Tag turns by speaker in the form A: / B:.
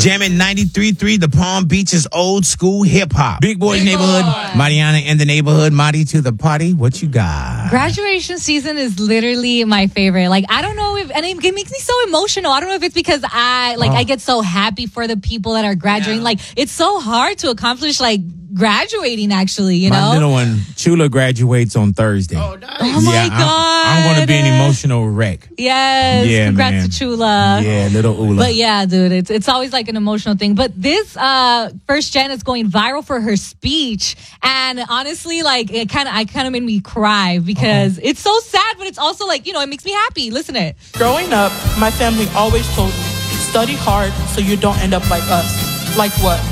A: Jamming 93.3, the Palm Beaches old school hip hop. Big Boy Neighborhood, Mariana in the neighborhood, Marty to the party. What you got?
B: Graduation season is literally my favorite. Like, I don't know if, and it makes me so emotional. I don't know if it's because I get so happy for the people that are graduating. Yeah. Like, it's so hard to accomplish, like, graduating, actually, you know?
A: My little one, Chula, graduates on Thursday.
C: Oh, nice.
B: Oh, my God.
A: I'm going to be an emotional wreck.
B: Yes.
A: Yeah,
B: congrats
A: man.
B: to Chula.
A: Yeah, little Ula.
B: But yeah, dude, it's always like an emotional thing. But this First Gen is going viral for her speech. And honestly, like, it kind of made me cry because it's so sad, but it's also like, you know, it makes me happy. Listen to it.
D: Growing up, my family always told me, study hard so you don't end up like us. Like what?